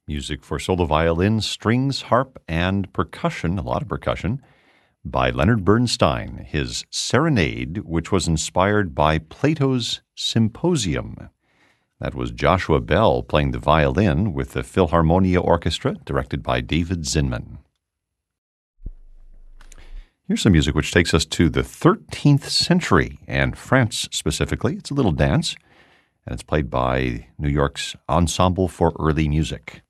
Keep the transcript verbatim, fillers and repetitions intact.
Music for solo violin, strings, harp, and percussion, a lot of percussion, by Leonard Bernstein, his Serenade, which was inspired by Plato's Symposium. That was Joshua Bell playing the violin with the Philharmonia Orchestra, directed by David Zinman. Here's some music which takes us to the thirteenth century, and France specifically. It's a little dance, and it's played by New York's Ensemble for Early Music.